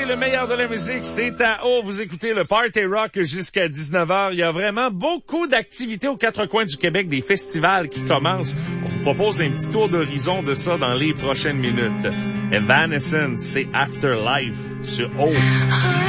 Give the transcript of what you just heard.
le meilleur de la musique, c'est à haut. Vous écoutez le Party Rock jusqu'à 19h. Il y a vraiment beaucoup d'activités aux quatre coins du Québec, des festivals qui commencent. On vous propose un petit tour d'horizon de ça dans les prochaines minutes. Evanescence, c'est Afterlife sur haut.